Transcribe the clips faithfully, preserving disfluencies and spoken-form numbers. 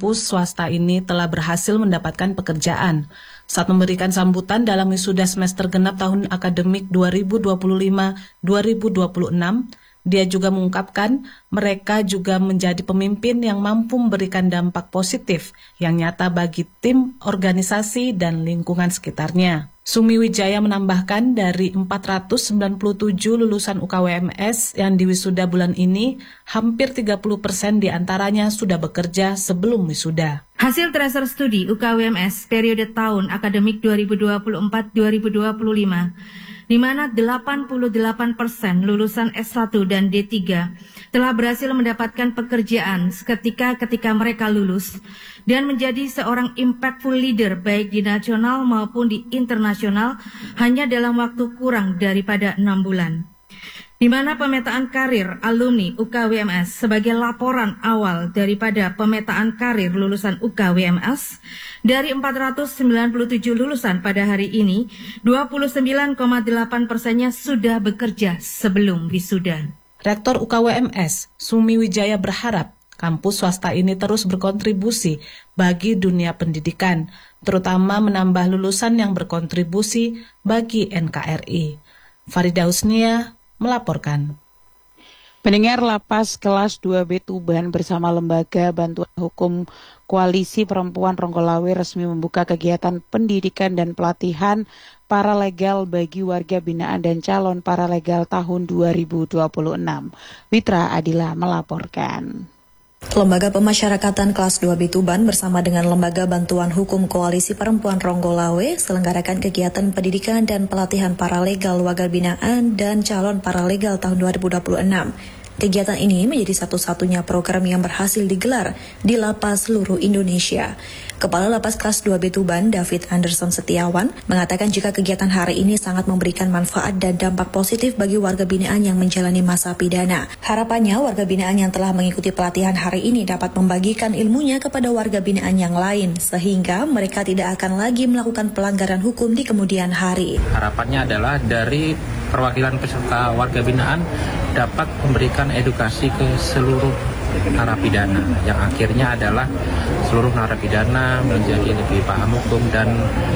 kampus swasta ini telah berhasil mendapatkan pekerjaan. Saat memberikan sambutan dalam wisuda semester genap tahun akademik dua ribu dua puluh lima dua ribu dua puluh enam, dia juga mengungkapkan mereka juga menjadi pemimpin yang mampu memberikan dampak positif yang nyata bagi tim, organisasi, dan lingkungan sekitarnya. Sumi Wijaya menambahkan dari empat ratus sembilan puluh tujuh lulusan U K W M S yang diwisuda bulan ini, hampir tiga puluh persen diantaranya sudah bekerja sebelum wisuda. Hasil tracer studi U K W M S periode tahun akademik dua ribu dua puluh empat dua ribu dua puluh lima, di mana delapan puluh delapan persen lulusan S satu dan D tiga telah berhasil mendapatkan pekerjaan seketika ketika mereka lulus dan menjadi seorang impactful leader baik di nasional maupun di internasional hanya dalam waktu kurang daripada enam bulan. Di mana pemetaan karir alumni U K W M S sebagai laporan awal daripada pemetaan karir lulusan U K W M S, dari empat ratus sembilan puluh tujuh lulusan pada hari ini, dua puluh sembilan koma delapan persennya sudah bekerja sebelum wisuda. Rektor U K W M S, Sumi Wijaya berharap kampus swasta ini terus berkontribusi bagi dunia pendidikan, terutama menambah lulusan yang berkontribusi bagi N K R I. Farida Husnia melaporkan. Pendengar, Lapas Kelas dua B Tuban bersama Lembaga Bantuan Hukum Koalisi Perempuan Ronggolawe resmi membuka kegiatan pendidikan dan pelatihan paralegal bagi warga binaan dan calon paralegal tahun dua ribu dua puluh enam. Witra Adila melaporkan. Lembaga Pemasyarakatan Kelas dua B Tuban bersama dengan Lembaga Bantuan Hukum Koalisi Perempuan Ronggolawe selenggarakan kegiatan pendidikan dan pelatihan paralegal warga binaan dan calon paralegal tahun dua ribu dua puluh enam. Kegiatan ini menjadi satu-satunya program yang berhasil digelar di lapas seluruh Indonesia. Kepala Lapas Kelas dua B Tuban, David Anderson Setiawan, mengatakan jika kegiatan hari ini sangat memberikan manfaat dan dampak positif bagi warga binaan yang menjalani masa pidana. Harapannya, warga binaan yang telah mengikuti pelatihan hari ini dapat membagikan ilmunya kepada warga binaan yang lain, sehingga mereka tidak akan lagi melakukan pelanggaran hukum di kemudian hari. Harapannya adalah dari perwakilan peserta warga binaan dapat memberikan edukasi ke seluruh narapidana, yang akhirnya adalah seluruh narapidana menjadi lebih paham hukum dan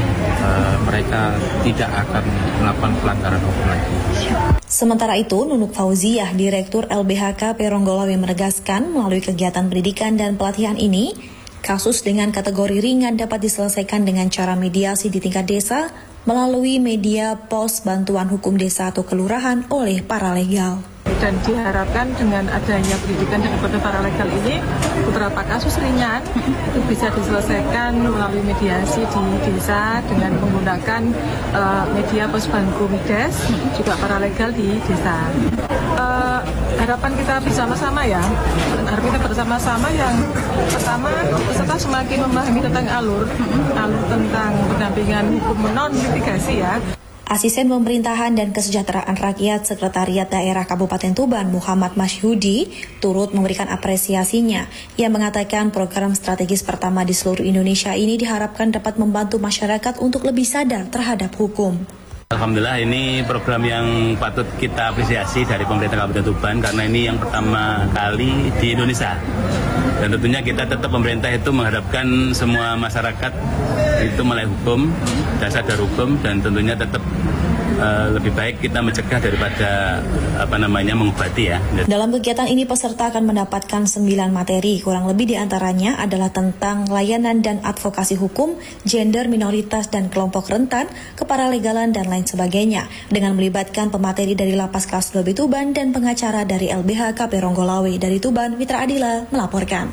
uh, mereka tidak akan melakukan pelanggaran hukum lagi. Sementara itu, Nunuk Fauziah, Direktur L B H K P Ronggolawe menegaskan melalui kegiatan pendidikan dan pelatihan ini, kasus dengan kategori ringan dapat diselesaikan dengan cara mediasi di tingkat desa melalui media pos bantuan hukum desa atau kelurahan oleh paralegal. Dan diharapkan dengan adanya pendidikan dan pelatihan paralegal ini, beberapa kasus ringan itu bisa diselesaikan melalui mediasi di desa dengan menggunakan uh, media pos bankumides, juga paralegal di desa. Uh, harapan kita bersama-sama ya, harapan kita bersama-sama yang pertama, peserta semakin memahami tentang alur, alur tentang pendampingan hukum non litigasi ya. Asisten Pemerintahan dan Kesejahteraan Rakyat Sekretariat Daerah Kabupaten Tuban, Muhammad Masyhudi, turut memberikan apresiasinya. Ia mengatakan program strategis pertama di seluruh Indonesia ini diharapkan dapat membantu masyarakat untuk lebih sadar terhadap hukum. Alhamdulillah, ini program yang patut kita apresiasi dari pemerintah Kabupaten Tuban karena ini yang pertama kali di Indonesia. Dan tentunya kita tetap pemerintah itu mengharapkan semua masyarakat itu melek hukum dan sadar hukum, dan tentunya tetap uh, lebih baik kita mencegah daripada apa namanya mengobati ya. Dalam kegiatan ini peserta akan mendapatkan sembilan materi, kurang lebih diantaranya adalah tentang layanan dan advokasi hukum, gender minoritas dan kelompok rentan, keparalegalan dan lain sebagainya, dengan melibatkan pemateri dari Lapas Kelas dua B Tuban dan pengacara dari L B H K P Ronggolawe. Dari Tuban, Mitra Adila melaporkan.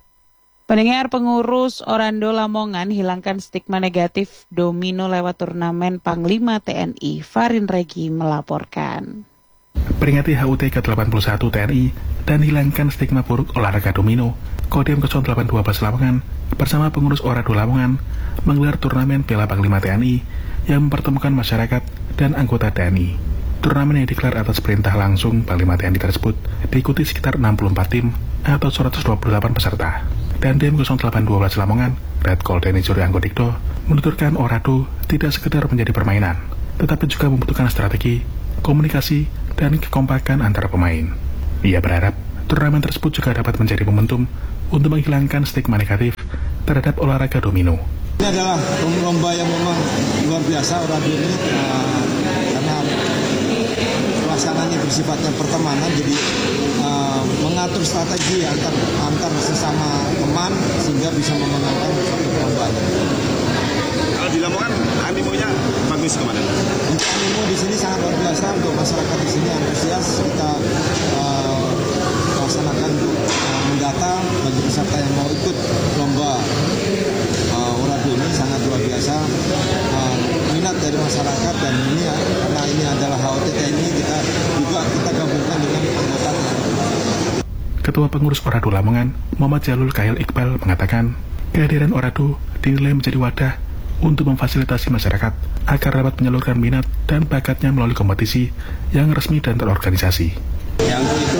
Pendengar, pengurus Orando Lamongan hilangkan stigma negatif domino lewat turnamen Panglima T N I. Farin Regi melaporkan. Peringati H U T ke delapan puluh satu T N I dan hilangkan stigma buruk olahraga domino, Kodim nol delapan dua belas Lamongan bersama pengurus Orando Lamongan menggelar turnamen Piala Panglima T N I yang mempertemukan masyarakat dan anggota T N I. Turnamen yang digelar atas perintah langsung Panglima T N I tersebut diikuti sekitar enam puluh empat tim atau seratus dua puluh delapan peserta. Dan Dim nol delapan dua belas Lamongan, Letkol Denny Suryango Dikto, menuturkan Orado tidak sekedar menjadi permainan, tetapi juga membutuhkan strategi, komunikasi, dan kekompakan antara pemain. Ia berharap turnamen tersebut juga dapat menjadi momentum untuk menghilangkan stigma negatif terhadap olahraga domino. Ini adalah lomba yang memang luar biasa Orado ini uh, karena pelaksanaannya bersifatnya pertemanan, jadi uh, mengatur strategi antar antar sesama teman sehingga bisa memenangkan suatu perlombaan. Kalau di Lamongan animonya bagus kemana? Untuk animo di sini sangat luar biasa, untuk masyarakat di sini antusias. Kita uh, laksanakan untuk uh, mendata bagi peserta yang mau ikut lomba uh, Orado ini sangat luar biasa. Uh, minat dari masyarakat, dan ini ya, karena ini adalah H O T T N I, kita juga kita gabungkan dengan anggota. Ketua Pengurus Orado Lamongan, Muhammad Jalul Kail Iqbal mengatakan, kehadiran Orado dinilai menjadi wadah untuk memfasilitasi masyarakat agar dapat menyalurkan minat dan bakatnya melalui kompetisi yang resmi dan terorganisasi. Yang itu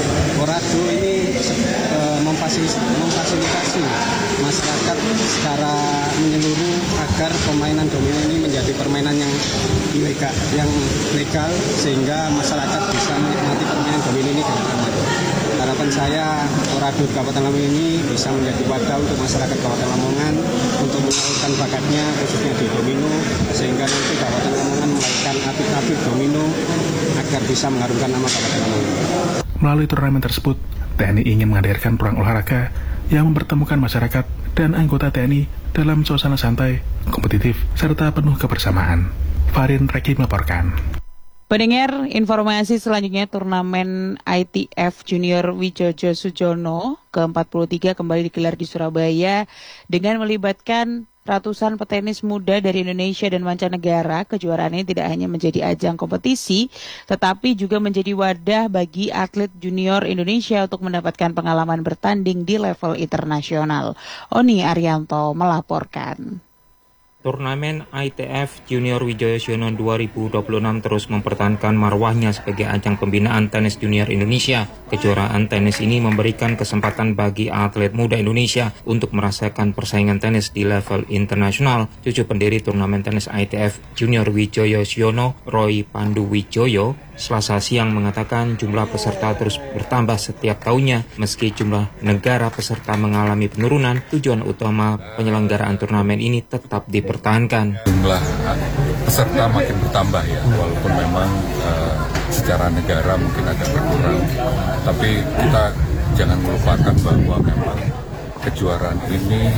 Orado ini e, memfasilitasi, memfasilitasi masyarakat secara menyeluruh agar permainan domino ini menjadi permainan yang ilegal, yang legal, sehingga masyarakat bisa menikmati permainan domino ini dengan aman. Harapan saya Orado Kabupaten Lamongan ini bisa menjadi wadah untuk masyarakat Kabupaten Lamongan untuk menyalurkan bakatnya khususnya di domino, sehingga nanti Kabupaten Lamongan melahirkan atlet-atlet domino agar bisa mengharumkan nama Kabupaten Lamongan. Melalui turnamen tersebut, T N I ingin menghadirkan ruang olahraga yang mempertemukan masyarakat dan anggota T N I dalam suasana santai, kompetitif, serta penuh kebersamaan. Farin Reki melaporkan. Pendengar, informasi selanjutnya turnamen I T F Junior Wijoyo Sujono ke empat puluh tiga kembali digelar di Surabaya dengan melibatkan ratusan petenis muda dari Indonesia dan mancanegara. Kejuaraan ini tidak hanya menjadi ajang kompetisi, tetapi juga menjadi wadah bagi atlet junior Indonesia untuk mendapatkan pengalaman bertanding di level internasional. Oni Arianto melaporkan. Turnamen I T F Junior Wijoyo Sujono dua ribu dua puluh enam terus mempertahankan marwahnya sebagai ajang pembinaan tenis junior Indonesia. Kejuaraan tenis ini memberikan kesempatan bagi atlet muda Indonesia untuk merasakan persaingan tenis di level internasional. Cucu pendiri turnamen tenis I T F Junior Wijoyo Sujono, Roy Pandu Wijoyo, Selasa siang mengatakan jumlah peserta terus bertambah setiap tahunnya. Meski jumlah negara peserta mengalami penurunan, tujuan utama penyelenggaraan turnamen ini tetap dipertahankan. Jumlah peserta makin bertambah ya, walaupun memang uh, secara negara mungkin agak berkurang. Tapi kita jangan melupakan bahwa memang kejuaraan ini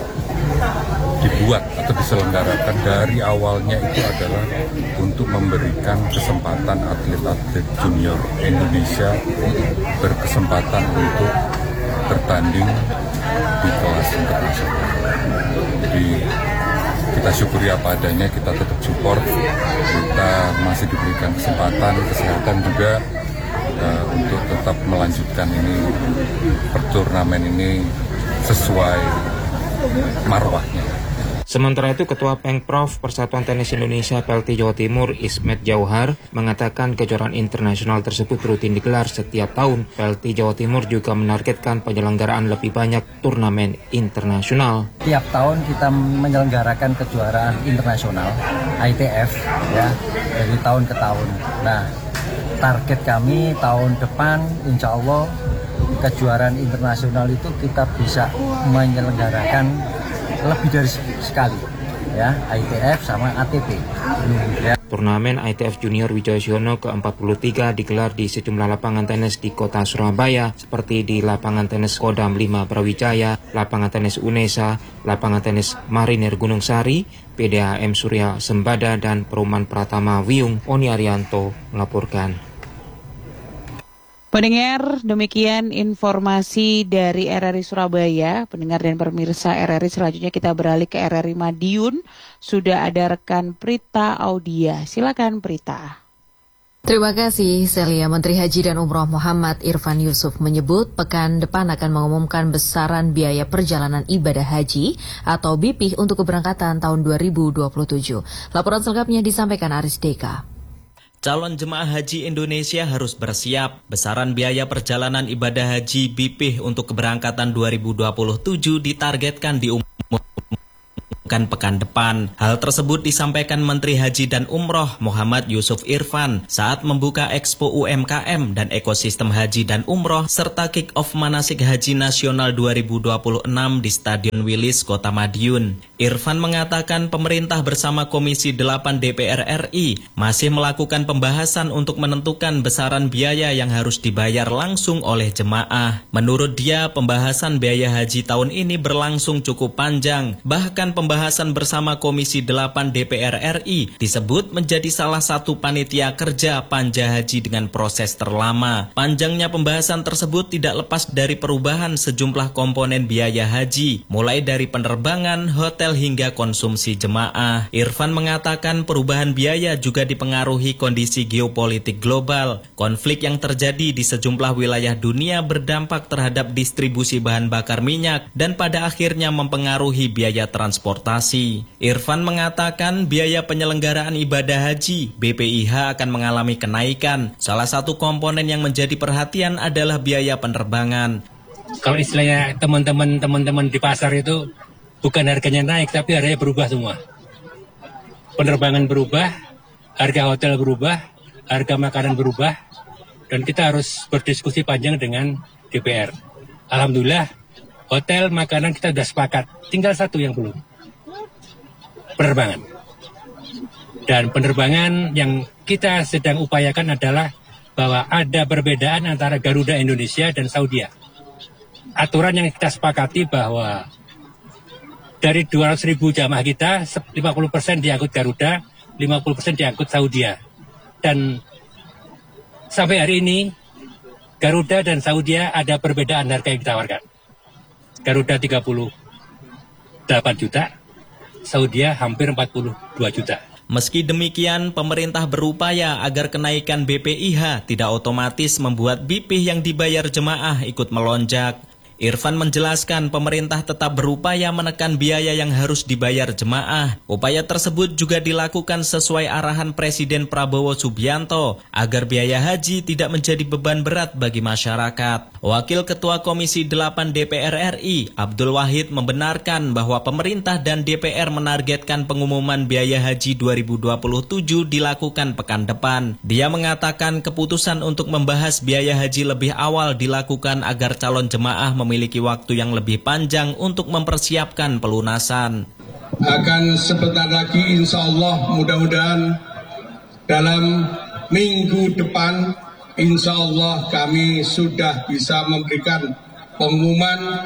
dibuat atau diselenggarakan dari awalnya itu adalah untuk memberikan kesempatan atlet-atlet junior Indonesia berkesempatan untuk bertanding di kelas internasional. Jadi kita syukuri apa adanya, kita tetap support, kita masih diberikan kesempatan, kesehatan juga uh, untuk tetap melanjutkan ini perturnamen ini sesuai marwahnya. Sementara itu, Ketua Pengprov Persatuan Tenis Indonesia P L T Jawa Timur Ismet Jauhar mengatakan kejuaraan internasional tersebut rutin digelar setiap tahun. P L T Jawa Timur juga menargetkan penyelenggaraan lebih banyak turnamen internasional. Tiap tahun kita menyelenggarakan kejuaraan internasional I T F ya dari tahun ke tahun. Nah, target kami tahun depan insya Allah kejuaraan internasional itu kita bisa menyelenggarakan lebih dari sekali ya, I T F sama A T P ya. Turnamen I T F Junior Wijoyo Sujono ke empat puluh tiga digelar di sejumlah lapangan tenis di kota Surabaya seperti di lapangan tenis Kodam lima Brawijaya, lapangan tenis Unesa, lapangan tenis Marinir Gunung Sari, P D A M Surya Sembada, dan Perumahan Pratama Wiyung. Oni Arianto melaporkan. Pendengar, demikian informasi dari R R I Surabaya. Pendengar dan pemirsa R R I, selanjutnya kita beralih ke R R I Madiun. Sudah ada rekan Prita Audia. Silakan Prita. Terima kasih, Celia. Menteri Haji dan Umroh Muhammad Irfan Yusuf menyebut pekan depan akan mengumumkan besaran biaya perjalanan ibadah haji atau B P I untuk keberangkatan tahun dua ribu dua puluh tujuh. Laporan selengkapnya disampaikan Aris Deka. Calon jemaah haji Indonesia harus bersiap. Besaran biaya perjalanan ibadah haji B P I untuk keberangkatan dua ribu dua puluh tujuh ditargetkan diumumkan kan pekan depan. Hal tersebut disampaikan Menteri Haji dan Umroh Muhammad Yusuf Irfan saat membuka Expo U M K M dan Ekosistem Haji dan Umroh serta kick-off Manasik Haji Nasional dua ribu dua puluh enam di Stadion Wilis, Kota Madiun. Irfan mengatakan pemerintah bersama Komisi delapan D P R R I masih melakukan pembahasan untuk menentukan besaran biaya yang harus dibayar langsung oleh jemaah. Menurut dia, pembahasan biaya haji tahun ini berlangsung cukup panjang. Bahkan pembahasan Pembahasan bersama Komisi delapan D P R R I disebut menjadi salah satu panitia kerja panja haji dengan proses terlama. Panjangnya pembahasan tersebut tidak lepas dari perubahan sejumlah komponen biaya haji, mulai dari penerbangan, hotel hingga konsumsi jemaah. Irfan mengatakan perubahan biaya juga dipengaruhi kondisi geopolitik global. Konflik yang terjadi di sejumlah wilayah dunia berdampak terhadap distribusi bahan bakar minyak dan pada akhirnya mempengaruhi biaya transportasi. Irfan mengatakan biaya penyelenggaraan ibadah haji B P I H akan mengalami kenaikan. Salah satu komponen yang menjadi perhatian adalah biaya penerbangan. Kalau istilahnya teman-teman teman-teman di pasar itu bukan harganya naik tapi harganya berubah semua. Penerbangan berubah, harga hotel berubah, harga makanan berubah, dan kita harus berdiskusi panjang dengan D P R. Alhamdulillah hotel, makanan kita sudah sepakat, tinggal satu yang belum. Penerbangan. Dan penerbangan yang kita sedang upayakan adalah bahwa ada perbedaan antara Garuda Indonesia dan Saudia. Aturan yang kita sepakati bahwa dari dua ratus ribu jamaah kita, lima puluh persen diangkut Garuda, lima puluh persen diangkut Saudia. Dan sampai hari ini, Garuda dan Saudia ada perbedaan harga yang ditawarkan. Garuda tiga puluh delapan juta, Saudia hampir empat puluh dua juta. Meski demikian, pemerintah berupaya agar kenaikan B P I H tidak otomatis membuat B P yang dibayar jemaah ikut melonjak. Irfan menjelaskan pemerintah tetap berupaya menekan biaya yang harus dibayar jemaah. Upaya tersebut juga dilakukan sesuai arahan Presiden Prabowo Subianto agar biaya haji tidak menjadi beban berat bagi masyarakat. Wakil Ketua Komisi delapan D P R R I, Abdul Wahid, membenarkan bahwa pemerintah dan D P R menargetkan pengumuman biaya haji dua ribu dua puluh tujuh dilakukan pekan depan. Dia mengatakan keputusan untuk membahas biaya haji lebih awal dilakukan agar calon jemaah memiliki waktu yang lebih panjang untuk mempersiapkan pelunasan. Akan sebentar lagi insya Allah mudah-mudahan dalam minggu depan insya Allah kami sudah bisa memberikan pengumuman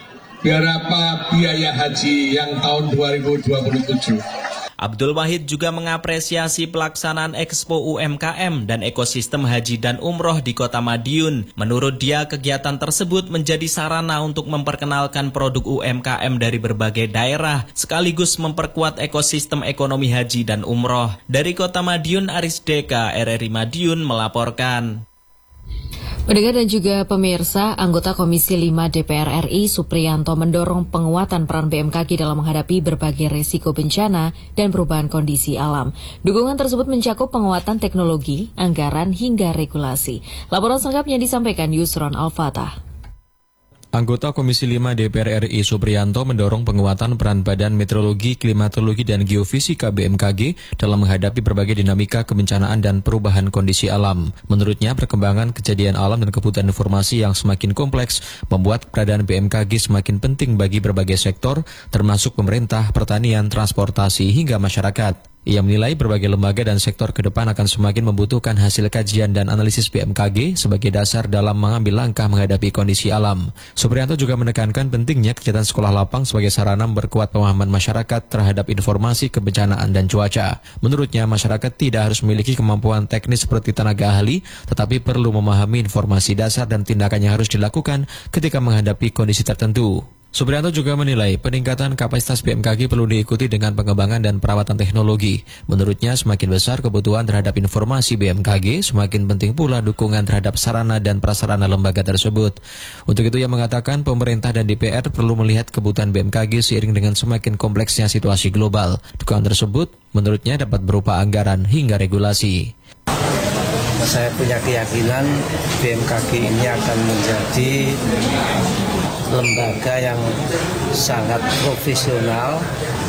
berapa biaya haji yang tahun dua ribu dua puluh tujuh. Abdul Wahid juga mengapresiasi pelaksanaan Expo U M K M dan Ekosistem Haji dan Umroh di Kota Madiun. Menurut dia, kegiatan tersebut menjadi sarana untuk memperkenalkan produk U M K M dari berbagai daerah, sekaligus memperkuat ekosistem ekonomi haji dan umroh. Dari Kota Madiun, Aris Deka, R R I Madiun melaporkan. Pendengar dan juga pemirsa, anggota Komisi lima D P R R I Supriyanto mendorong penguatan peran B M K G dalam menghadapi berbagai resiko bencana dan perubahan kondisi alam. Dukungan tersebut mencakup penguatan teknologi, anggaran, hingga regulasi. Laporan selengkapnya disampaikan Yusron Al-Fatah. Anggota Komisi lima D P R R I Supriyanto mendorong penguatan peran Badan Meteorologi, Klimatologi, dan Geofisika B M K G dalam menghadapi berbagai dinamika kebencanaan dan perubahan kondisi alam. Menurutnya, perkembangan kejadian alam dan kebutuhan informasi yang semakin kompleks membuat keberadaan B M K G semakin penting bagi berbagai sektor, termasuk pemerintah, pertanian, transportasi, hingga masyarakat. Ia menilai berbagai lembaga dan sektor ke depan akan semakin membutuhkan hasil kajian dan analisis B M K G sebagai dasar dalam mengambil langkah menghadapi kondisi alam. Supriyanto juga menekankan pentingnya kegiatan sekolah lapang sebagai sarana memperkuat pemahaman masyarakat terhadap informasi kebencanaan dan cuaca. Menurutnya, masyarakat tidak harus memiliki kemampuan teknis seperti tenaga ahli, tetapi perlu memahami informasi dasar dan tindakan yang harus dilakukan ketika menghadapi kondisi tertentu. Supriyanto juga menilai peningkatan kapasitas B M K G perlu diikuti dengan pengembangan dan perawatan teknologi. Menurutnya, semakin besar kebutuhan terhadap informasi B M K G, semakin penting pula dukungan terhadap sarana dan prasarana lembaga tersebut. Untuk itu, ia mengatakan pemerintah dan D P R perlu melihat kebutuhan B M K G seiring dengan semakin kompleksnya situasi global. Dukungan tersebut, menurutnya, dapat berupa anggaran hingga regulasi. Saya punya keyakinan B M K G ini akan menjadi lembaga yang sangat profesional,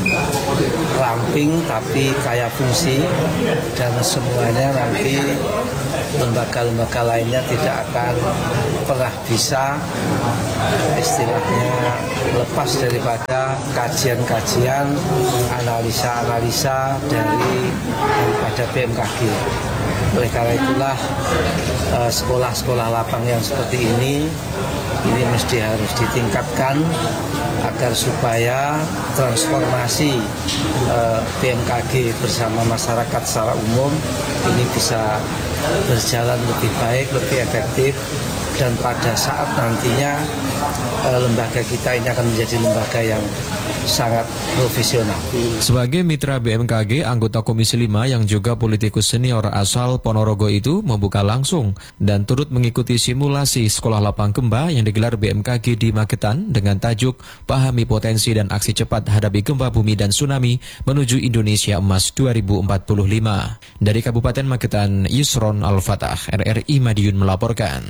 ramping tapi kaya fungsi, dan semuanya nanti lembaga-lembaga lainnya tidak akan pernah bisa istilahnya lepas daripada kajian-kajian, analisa-analisa dari daripada B M K G. Oleh karena itulah eh, sekolah-sekolah lapang yang seperti ini ini mesti harus ditingkatkan agar supaya transformasi eh, B M K G bersama masyarakat secara umum ini bisa berjalan lebih baik, lebih efektif, dan pada saat nantinya eh, lembaga kita ini akan menjadi lembaga yang sangat profesional. Sebagai mitra B M K G, anggota Komisi lima yang juga politikus senior asal Ponorogo itu membuka langsung dan turut mengikuti simulasi sekolah lapang gempa yang digelar B M K G di Magetan dengan tajuk Pahami Potensi dan Aksi Cepat Hadapi Gempa Bumi dan Tsunami Menuju Indonesia Emas dua ribu empat puluh lima. Dari Kabupaten Magetan, Yusron Al-Fatah, R R I Madiun melaporkan.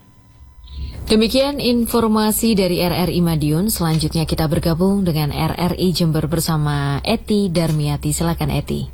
Demikian informasi dari R R I Madiun. Selanjutnya kita bergabung dengan R R I Jember bersama Eti Darmiati. Silakan Eti.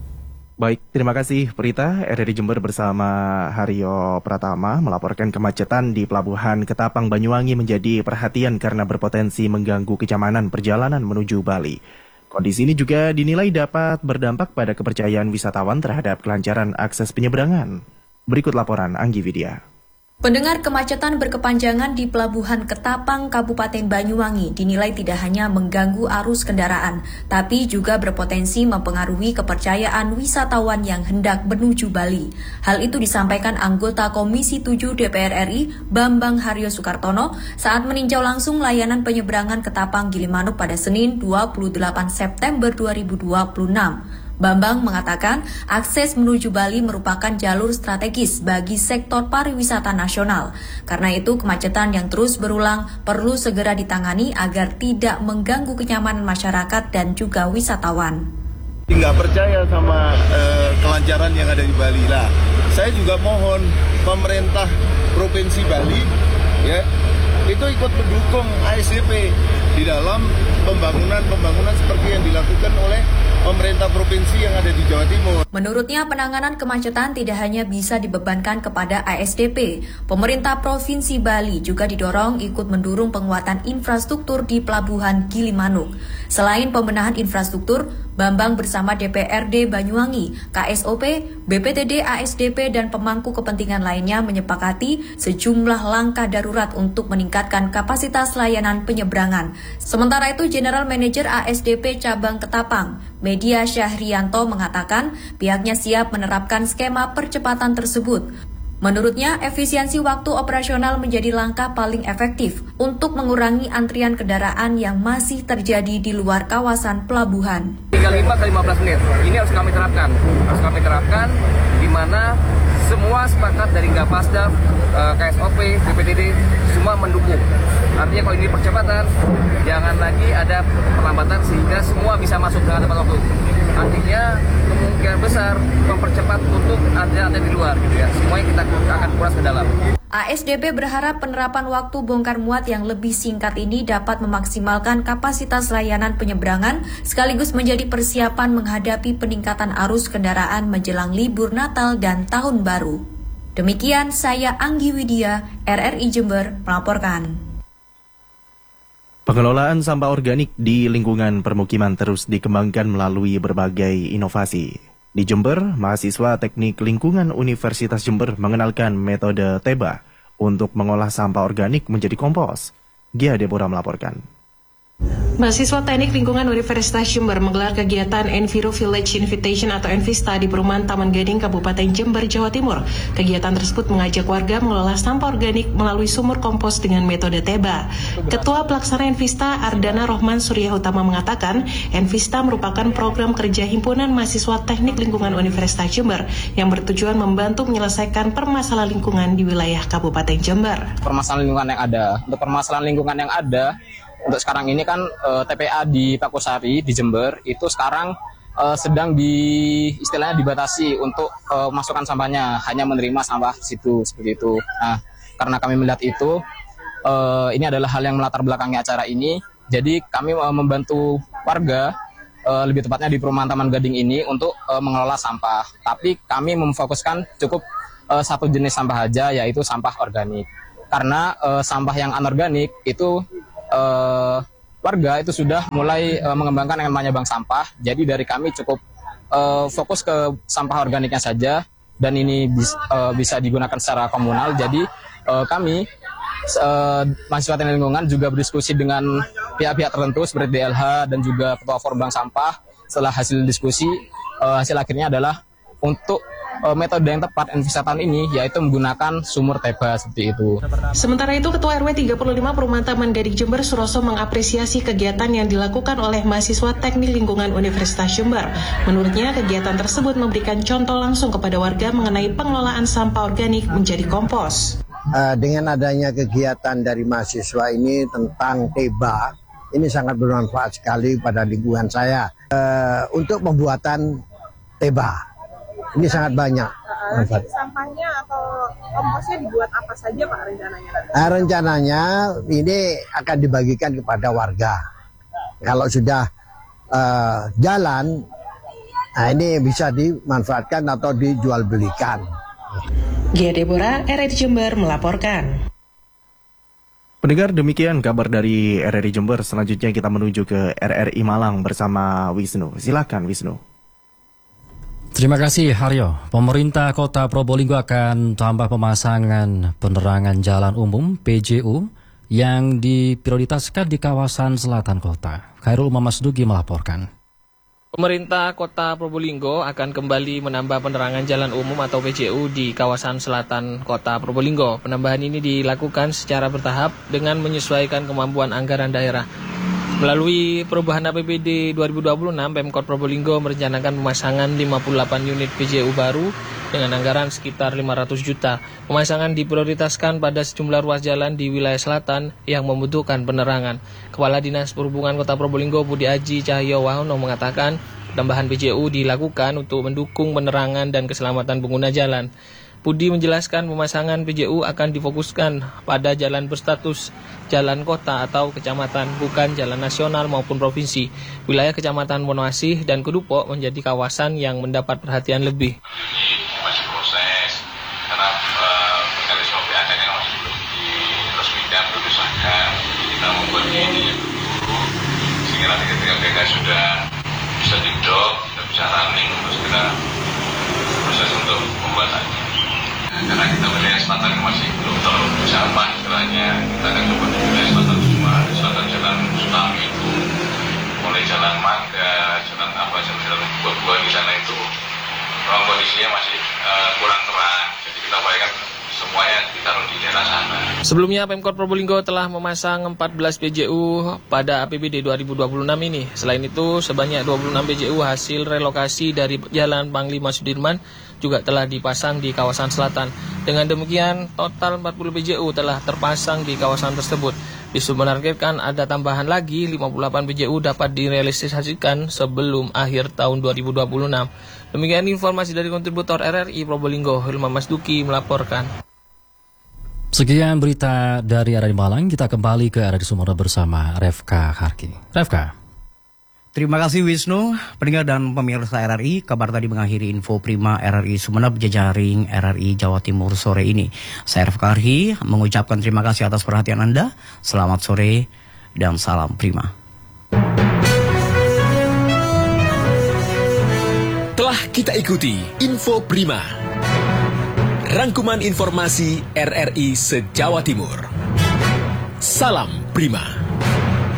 Baik, terima kasih Prita. R R I Jember bersama Haryo Pratama melaporkan kemacetan di Pelabuhan Ketapang Banyuwangi menjadi perhatian karena berpotensi mengganggu kenyamanan perjalanan menuju Bali. Kondisi ini juga dinilai dapat berdampak pada kepercayaan wisatawan terhadap kelancaran akses penyeberangan. Berikut laporan Anggi Widya. Pendengar, kemacetan berkepanjangan di Pelabuhan Ketapang, Kabupaten Banyuwangi dinilai tidak hanya mengganggu arus kendaraan, tapi juga berpotensi mempengaruhi kepercayaan wisatawan yang hendak menuju Bali. Hal itu disampaikan anggota Komisi tujuh D P R R I, Bambang Haryo Soekartono, saat meninjau langsung layanan penyeberangan Ketapang Gilimanuk pada Senin dua puluh delapan September dua ribu dua puluh enam. Bambang mengatakan akses menuju Bali merupakan jalur strategis bagi sektor pariwisata nasional. Karena itu kemacetan yang terus berulang perlu segera ditangani agar tidak mengganggu kenyamanan masyarakat dan juga wisatawan. Nggak percaya sama eh, kelancaran yang ada di Bali lah. Saya juga mohon pemerintah Provinsi Bali ya itu ikut mendukung A S D P di dalam pembangunan-pembangunan seperti yang dilakukan oleh pemerintah provinsi yang ada di Jawa Timur. Menurutnya, penanganan kemacetan tidak hanya bisa dibebankan kepada A S D P. Pemerintah Provinsi Bali juga didorong ikut mendorong penguatan infrastruktur di Pelabuhan Gilimanuk. Selain pembenahan infrastruktur, Bambang bersama D P R D Banyuwangi, K S O P, B P T D A S D P, dan pemangku kepentingan lainnya menyepakati sejumlah langkah darurat untuk meningkatkan kapasitas layanan penyeberangan. Sementara itu, General Manager A S D P Cabang Ketapang, Media Syahrianto, mengatakan pihaknya siap menerapkan skema percepatan tersebut. Menurutnya, efisiensi waktu operasional menjadi langkah paling efektif untuk mengurangi antrian kendaraan yang masih terjadi di luar kawasan pelabuhan. tiga puluh lima ke lima belas menit, ini harus kami terapkan. Harus kami terapkan di mana semua sepakat dari Gapasda, K S O P, B P T D, semua mendukung. Artinya kalau ini percepatan, jangan lagi ada perlambatan sehingga semua bisa masuk dengan tepat waktu. Artinya kemungkinan besar mempercepat untuk ada-ada di luar, gitu ya. Semuanya kita akan kuras ke dalam. A S D P berharap penerapan waktu bongkar muat yang lebih singkat ini dapat memaksimalkan kapasitas layanan penyeberangan sekaligus menjadi persiapan menghadapi peningkatan arus kendaraan menjelang libur Natal dan Tahun Baru. Demikian saya Anggi Widya, R R I Jember melaporkan. Pengelolaan sampah organik di lingkungan permukiman terus dikembangkan melalui berbagai inovasi. Di Jember, mahasiswa Teknik Lingkungan Universitas Jember mengenalkan metode T E B A untuk mengolah sampah organik menjadi kompos. Gia Deborah melaporkan. Mahasiswa Teknik Lingkungan Universitas Jember menggelar kegiatan Enviro Village Invitation atau Envista di perumahan Taman Gading, Kabupaten Jember, Jawa Timur. Kegiatan tersebut mengajak warga mengelola sampah organik melalui sumur kompos dengan metode T E B A. Ketua Pelaksana Envista Ardana Rohman Surya Utama mengatakan, Envista merupakan program kerja Himpunan Mahasiswa Teknik Lingkungan Universitas Jember yang bertujuan membantu menyelesaikan permasalahan lingkungan di wilayah Kabupaten Jember. Permasalahan lingkungan yang ada, untuk permasalahan lingkungan yang ada, untuk sekarang ini kan uh, T P A di Pakosari di Jember itu sekarang uh, sedang di istilahnya dibatasi untuk uh, masukkan sampahnya, hanya menerima sampah situ seperti itu. Nah, karena kami melihat itu uh, ini adalah hal yang melatar belakangi acara ini, Jadi kami uh, membantu warga, uh, lebih tepatnya di perumahan Taman Gading ini untuk uh, mengelola sampah. Tapi kami memfokuskan cukup uh, satu jenis sampah aja, yaitu sampah organik. Karena uh, sampah yang anorganik itu uh, warga itu sudah mulai uh, mengembangkan yang namanya bank sampah. Jadi dari kami cukup uh, fokus ke sampah organiknya saja, dan ini bis, uh, bisa digunakan secara komunal. Jadi uh, kami uh, mahasiswa teknik lingkungan juga berdiskusi dengan pihak-pihak tertentu seperti D L H dan juga Ketua Forum Bank Sampah. Setelah hasil diskusi, uh, hasil akhirnya adalah untuk uh, metode yang tepat investasi ini, yaitu menggunakan sumur teba seperti itu. Sementara itu, Ketua R W tiga puluh lima Perumahan Taman Gading Jember Suroso mengapresiasi kegiatan yang dilakukan oleh mahasiswa Teknik Lingkungan Universitas Jember. Menurutnya, kegiatan tersebut memberikan contoh langsung kepada warga mengenai pengelolaan sampah organik menjadi kompos. Uh, dengan adanya kegiatan dari mahasiswa ini tentang teba, ini sangat bermanfaat sekali pada lingkungan saya. Uh, untuk pembuatan teba, ini sangat banyak manfaat. Sampahnya atau komposnya dibuat apa saja Pak rencananya? Uh, rencananya ini akan dibagikan kepada warga. Kalau sudah uh, jalan, nah ini bisa dimanfaatkan atau dijual belikan. Gia Deborah, R R I Jember melaporkan. Pendengar, demikian kabar dari R R I Jember. Selanjutnya kita menuju ke R R I Malang bersama Wisnu. Silakan Wisnu. Terima kasih Haryo. Pemerintah Kota Probolinggo akan tambah pemasangan penerangan jalan umum P J U yang diprioritaskan di kawasan selatan kota. Khairul Mamasdugi melaporkan. Pemerintah Kota Probolinggo akan kembali menambah penerangan jalan umum atau P J U di kawasan selatan Kota Probolinggo. Penambahan ini dilakukan secara bertahap dengan menyesuaikan kemampuan anggaran daerah. Melalui perubahan A P B D dua ribu dua puluh enam, Pemkot Probolinggo merencanakan pemasangan lima puluh delapan unit P J U baru dengan anggaran sekitar lima ratus juta. Pemasangan diprioritaskan pada sejumlah ruas jalan di wilayah selatan yang membutuhkan penerangan. Kepala Dinas Perhubungan Kota Probolinggo Budi Aji Cahyo Wahono mengatakan penambahan P J U dilakukan untuk mendukung penerangan dan keselamatan pengguna jalan. Budi menjelaskan pemasangan P J U akan difokuskan pada jalan berstatus jalan kota atau kecamatan, bukan jalan nasional maupun provinsi. Wilayah Kecamatan Wonoasih dan Kedupo menjadi kawasan yang mendapat perhatian lebih. Masih proses, karena uh, mekanisme P A K-nya masih belum diresmikan, belum disahkan. Kita membuat ini dulu, sehingga nanti ketika P A K sudah bisa didok, kita bisa running, terus kita proses untuk pembuatannya. Nah, karena kita wilayah selatan masih belum terlalu berjamaah istilahnya, kita akan coba di wilayah selatan semua, di selatan jalan Sulami itu, mulai jalan Mangga, jalan apa, jalan buah-buah di sana itu, memang kondisinya masih uh, kurang terang, jadi kita upayakan semuanya ditaruh di daerah sana. Sebelumnya Pemkot Probolinggo telah memasang empat belas P J U pada A P B D dua ribu dua puluh enam ini. Selain itu, sebanyak dua puluh enam P J U hasil relokasi dari Jalan Panglima Sudirman juga telah dipasang di kawasan selatan. Dengan demikian, total empat puluh P J U telah terpasang di kawasan tersebut. Menargetkan ada tambahan lagi lima puluh delapan P J U dapat direalisasikan sebelum akhir tahun dua ribu dua puluh enam. Demikian informasi dari kontributor R R I Probolinggo, Hilma Masduki melaporkan. Sekian berita dari R R I Malang, kita kembali ke R R I Sumatera bersama Refka Harki. Refka. Terima kasih Wisnu, pendengar dan pemirsa R R I. Kabar tadi mengakhiri info Prima R R I Sumeneb jejaring R R I Jawa Timur sore ini. Saya Refka Harki mengucapkan terima kasih atas perhatian Anda. Selamat sore dan salam Prima. Telah kita ikuti info Prima, rangkuman informasi R R I se-Jawa Timur. Salam Prima.